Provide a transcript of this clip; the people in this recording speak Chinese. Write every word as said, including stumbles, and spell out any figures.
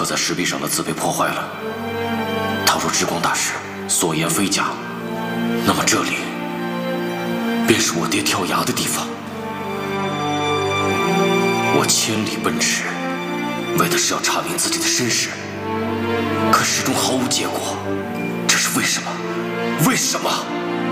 刻在石壁上的字被破坏了。倘若智光大师所言非假，那么这里便是我爹跳崖的地方。我千里奔驰，为的是要查明自己的身世，可始终毫无结果。这是为什么？为什么？